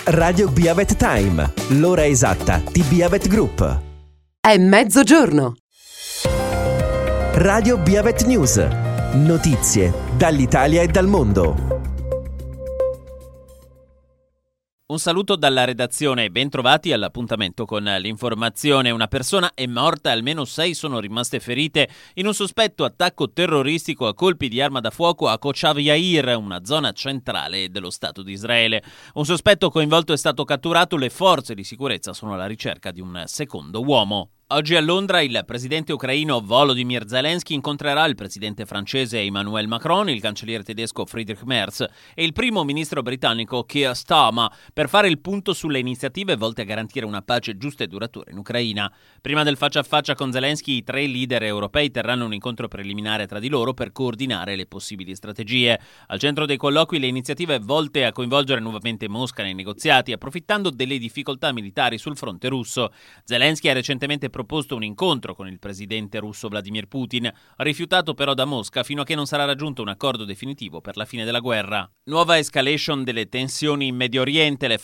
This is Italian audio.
Radio Biavet Time, l'ora esatta di Biavet Group. È mezzogiorno. Radio Biavet News, notizie dall'Italia e dal mondo. Un saluto dalla redazione e ben trovati all'appuntamento con l'informazione. Una persona è morta e almeno 6 sono rimaste ferite in un sospetto attacco terroristico a colpi di arma da fuoco a Kochav Yair, una zona centrale dello Stato di Israele. Un sospetto coinvolto è stato catturato, le forze di sicurezza sono alla ricerca di un secondo uomo. Oggi a Londra il presidente ucraino Volodymyr Zelensky incontrerà il presidente francese Emmanuel Macron, il cancelliere tedesco Friedrich Merz e il primo ministro britannico Keir Starmer per fare il punto sulle iniziative volte a garantire una pace giusta e duratura in Ucraina. Prima del faccia a faccia con Zelensky, i 3 leader europei terranno un incontro preliminare tra di loro per coordinare le possibili strategie. Al centro dei colloqui le iniziative volte a coinvolgere nuovamente Mosca nei negoziati, approfittando delle difficoltà militari sul fronte russo. Zelensky ha recentemente proposto un incontro con il presidente russo Vladimir Putin, rifiutato però da Mosca fino a che non sarà raggiunto un accordo definitivo per la fine della guerra. Nuova escalation delle tensioni in Medio Oriente, le